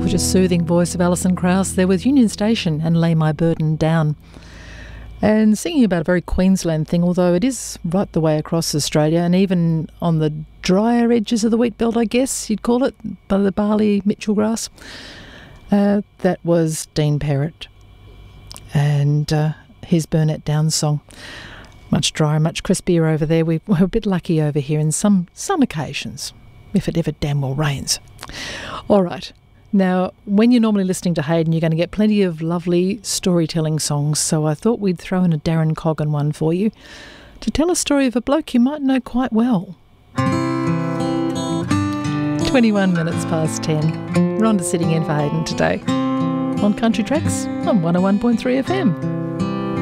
gorgeous soothing voice of Alison Krauss there with Union Station and Lay My Burden Down. And singing about a very Queensland thing, although it is right the way across Australia and even on the drier edges of the wheat belt, I guess you'd call it, by the barley Mitchell grass. That was Dean Perrott and his Burnett Downs song. Much drier, much crispier over there. We're a bit lucky over here in some occasions, if it ever damn well rains. All right. Now, when you're normally listening to Hayden, you're going to get plenty of lovely storytelling songs, so I thought we'd throw in a Darren Coggan one for you to tell a story of a bloke you might know quite well. 21 minutes past 10. Rhonda sitting in for Hayden today on Country Tracks on 101.3 FM.